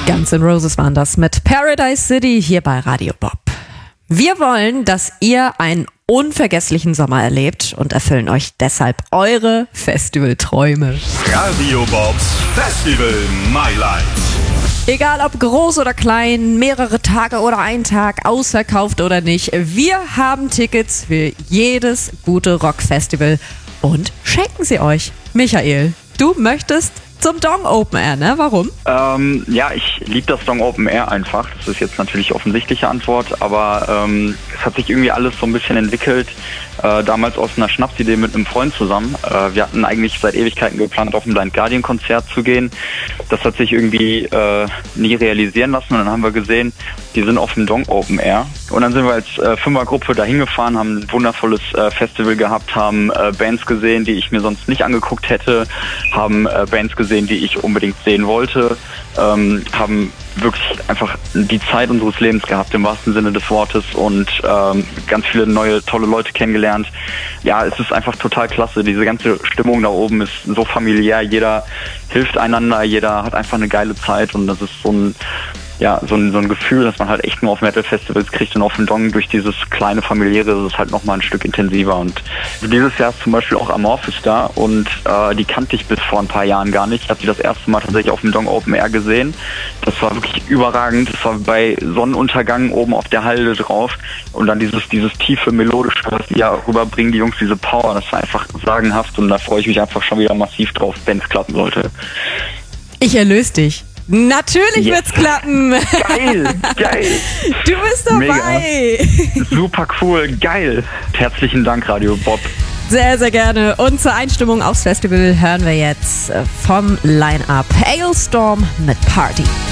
Guns N' Roses waren das mit Paradise City hier bei Radio Bob. Wir wollen, dass ihr einen unvergesslichen Sommer erlebt und erfüllen euch deshalb eure Festivalträume. Radio Bobs Festival My Life. Egal ob groß oder klein, mehrere Tage oder ein Tag, ausverkauft oder nicht, wir haben Tickets für jedes gute Rockfestival und schenken sie euch. Michael, du möchtest zum Dong Open Air, ne? Warum? Ja, ich liebe das Dong Open Air einfach. Das ist jetzt natürlich offensichtliche Antwort, aber es hat sich irgendwie alles so ein bisschen entwickelt. Damals aus einer Schnapsidee mit einem Freund zusammen. Wir hatten eigentlich seit Ewigkeiten geplant, auf ein Blind Guardian Konzert zu gehen. Das hat sich irgendwie nie realisieren lassen und dann haben wir gesehen, die sind auf dem Dong Open Air. Und dann sind wir als Fünfergruppe dahin gefahren, haben ein wundervolles Festival gehabt, haben Bands gesehen, die ich mir sonst nicht angeguckt hätte, haben Bands gesehen, die ich unbedingt sehen wollte, haben wirklich einfach die Zeit unseres Lebens gehabt, im wahrsten Sinne des Wortes und ganz viele neue, tolle Leute kennengelernt. Ja, es ist einfach total klasse. Diese ganze Stimmung da oben ist so familiär. Jeder hilft einander, jeder hat einfach eine geile Zeit und das ist so ein Gefühl, dass man halt echt nur auf Metal-Festivals kriegt und auf dem Dong durch dieses kleine familiäre ist es halt nochmal ein Stück intensiver. Und dieses Jahr ist zum Beispiel auch Amorphis da und die kannte ich bis vor ein paar Jahren gar nicht. Ich habe die das erste Mal tatsächlich auf dem Dong Open Air gesehen. Das war wirklich überragend. Das war bei Sonnenuntergang oben auf der Halde drauf und dann dieses tiefe melodische, was die ja rüberbringen, die Jungs, diese Power, das war einfach sagenhaft und da freue ich mich einfach schon wieder massiv drauf, wenn es klappen sollte. Ich erlöse dich. Natürlich wird's klappen. Geil. Du bist dabei. Mega. Super cool, geil. Herzlichen Dank, Radio Bob. Sehr, sehr gerne. Und zur Einstimmung aufs Festival hören wir jetzt vom Line-Up Hailstorm mit Party.